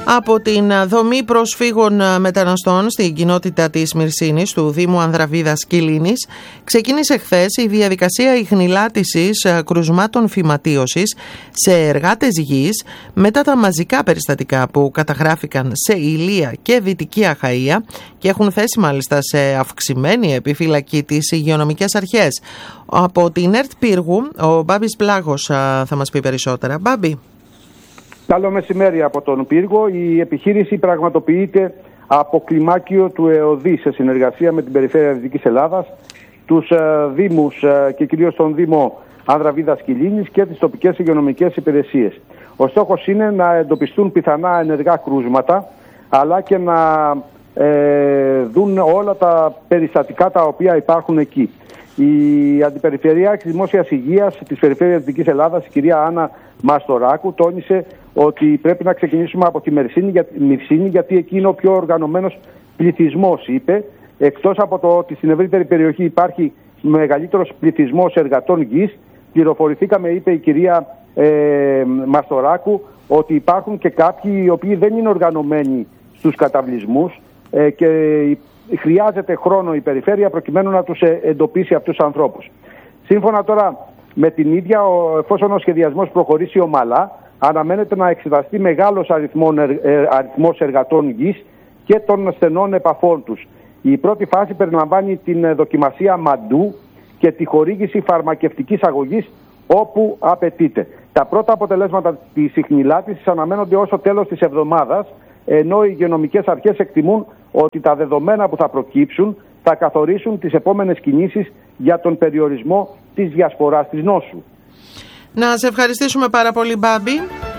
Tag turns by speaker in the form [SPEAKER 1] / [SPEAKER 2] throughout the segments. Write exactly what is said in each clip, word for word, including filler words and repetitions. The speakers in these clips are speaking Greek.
[SPEAKER 1] Από την δομή προσφύγων μεταναστών στην κοινότητα της Μυρσίνης του Δήμου Ανδραβίδας Κιλίνης ξεκίνησε χθες η διαδικασία ιχνηλάτησης κρουσμάτων φυματίωσης σε εργάτες γης μετά τα μαζικά περιστατικά που καταγράφηκαν σε Ηλία και Δυτική Αχαΐα και έχουν θέσει μάλιστα σε αυξημένη επιφύλακη τις υγειονομικές αρχές. Από την ΕΡΤ Πύργου ο Μπάμπης Πλάγος θα μας πει περισσότερα. Μπάμπη.
[SPEAKER 2] Καλό μεσημέρι από τον Πύργο. Η επιχείρηση πραγματοποιείται από κλιμάκιο του ΕΟΔΗ σε συνεργασία με την Περιφέρεια Δυτικής Ελλάδας, τους ε, Δήμους ε, και κυρίως τον Δήμο Ανδραβίδας Κιλίνης και τις τοπικές υγειονομικές υπηρεσίες. Ο στόχος είναι να εντοπιστούν πιθανά ενεργά κρούσματα, αλλά και να ε, δουν όλα τα περιστατικά τα οποία υπάρχουν εκεί. Η Αντιπεριφερειάρχης Δημόσιας Υγείας της Περιφέρειας Δυτικής Ελλάδας, η κυρία Άννα Μαστοράκου, τόνισε ότι πρέπει να ξεκινήσουμε από τη Μυρσίνη, γιατί εκεί είναι ο πιο οργανωμένος πληθυσμός, είπε. Εκτός από το ότι στην ευρύτερη περιοχή υπάρχει μεγαλύτερος πληθυσμός εργατών γης, πληροφορηθήκαμε, είπε η κυρία ε, Μαστοράκου, ότι υπάρχουν και κάποιοι οι οποίοι δεν είναι οργανωμένοι στους καταβλισμούς ε, και χρειάζεται χρόνο η περιφέρεια προκειμένου να τους εντοπίσει αυτούς τους ανθρώπους. Σύμφωνα τώρα με την ίδια, εφόσον ο σχεδιασμός προχωρήσει ομαλά, αναμένεται να εξεταστεί μεγάλος αριθμός εργατών γης και των στενών επαφών τους. Η πρώτη φάση περιλαμβάνει την δοκιμασία μαντού και τη χορήγηση φαρμακευτικής αγωγής όπου απαιτείται. Τα πρώτα αποτελέσματα της ιχνηλάτησης αναμένονται ως το τέλος της εβδομάδας, ενώ οι υγειονομικές αρχές εκτιμούν ότι τα δεδομένα που θα προκύψουν θα καθορίσουν τις επόμενες κινήσεις για τον περιορισμό της διασποράς της νόσου.
[SPEAKER 1] Να σε ευχαριστήσουμε πάρα πολύ, Μπάμπη.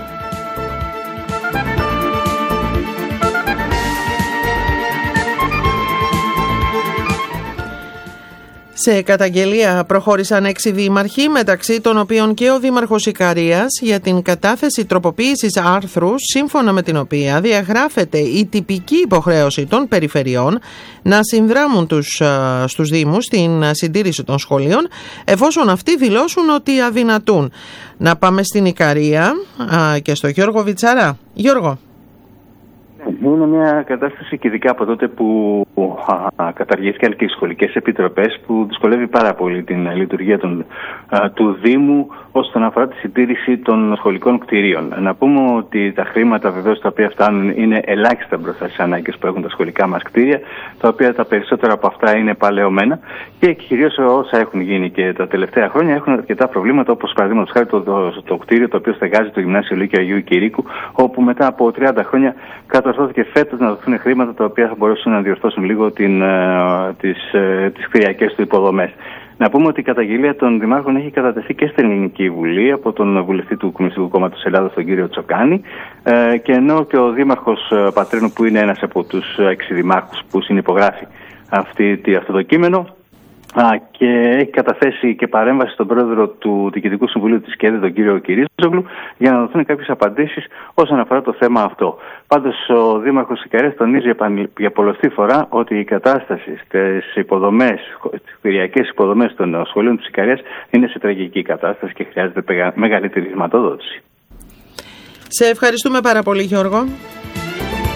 [SPEAKER 1] Σε καταγγελία προχώρησαν έξι δήμαρχοι, μεταξύ των οποίων και ο Δήμαρχος Ικαρίας, για την κατάθεση τροποποίησης άρθρου, σύμφωνα με την οποία διαγράφεται η τυπική υποχρέωση των περιφερειών να συνδράμουν τους, στους Δήμους στην συντήρηση των σχολείων, εφόσον αυτοί δηλώσουν ότι αδυνατούν. Να πάμε στην Ικαρία και στο Γιώργο Βιτσαρά. Γιώργο.
[SPEAKER 3] Είναι μια κατάσταση και ειδικά από τότε που α, καταργήθηκαν και οι σχολικές επιτροπές, που δυσκολεύει πάρα πολύ την λειτουργία των, α, του Δήμου όσον αφορά τη συντήρηση των σχολικών κτηρίων. Να πούμε ότι τα χρήματα βεβαίως τα οποία φτάνουν είναι ελάχιστα μπροστά στις ανάγκες που έχουν τα σχολικά μας κτίρια, τα οποία τα περισσότερα από αυτά είναι παλαιωμένα και κυρίως όσα έχουν γίνει και τα τελευταία χρόνια έχουν αρκετά προβλήματα, όπως παραδείγματος χάρη το, το, το κτίριο το οποίο στεγάζει το Γυμνάσιο Λύκειο Αγίου Κυρίκου, όπου μετά από τριάντα χρόνια κατορθώθηκε φέτος να δοθούν χρήματα τα οποία θα μπορούσαν να διορθώσουν λίγο την, τις, τις κτηριακές του υποδομές. Να πούμε ότι η καταγγελία των δημάρχων έχει κατατεθεί και στην Ελληνική Βουλή από τον βουλευτή του Κομμουνιστικού Κόμματος Ελλάδος, τον κύριο Τσοκάνη, και ενώ και ο Δήμαρχος Πατρίνου, που είναι ένας από τους έξι δημάρχους που συνυπογράφει αυτή, αυτό το κείμενο, Α, και έχει καταθέσει και παρέμβαση στον πρόεδρο του Διοικητικού Συμβουλίου της ΚΕΔΕ, τον κύριο Κυρίζογλου, για να δοθούν κάποιες απαντήσεις όσον αφορά το θέμα αυτό. Πάντως, ο Δήμαρχος Ικαρίας τονίζει για πολλωστή φορά ότι η κατάσταση στις υποδομές, στις κτηριακές υποδομές των σχολείων της Ικαρίας είναι σε τραγική κατάσταση και χρειάζεται μεγαλύτερη χρηματοδότηση.
[SPEAKER 1] Σε ευχαριστούμε πάρα πολύ, Γιώργο.